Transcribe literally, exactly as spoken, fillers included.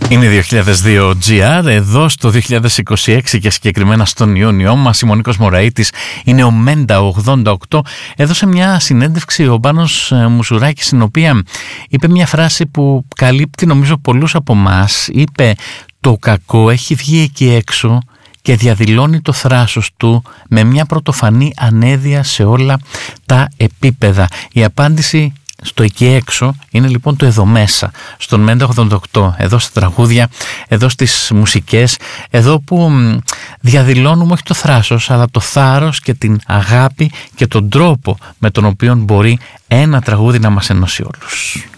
Είναι δύο χιλιάδες δύο τζι αρ, εδώ στο δύο χιλιάδες είκοσι έξι και συγκεκριμένα στον Ιούνιό μας. Η Μονίκος Μωραΐτης είναι ο Μέντα ογδόντα οκτώ. Έδωσε μια συνέντευξη ο Πάνος Μουσουράκης, στην οποία είπε μια φράση που καλύπτει νομίζω πολλούς από εμάς. Είπε: το κακό έχει βγει εκεί έξω και διαδηλώνει το θράσος του με μια πρωτοφανή ανέδεια σε όλα τα επίπεδα. Η απάντηση στο εκεί έξω είναι λοιπόν το εδώ μέσα, στον Μέντα ογδόντα οκτώ, εδώ στα τραγούδια, εδώ στις μουσικές, εδώ που διαδηλώνουμε όχι το θράσος, αλλά το θάρρος και την αγάπη και τον τρόπο με τον οποίο μπορεί ένα τραγούδι να μας ενώσει όλους.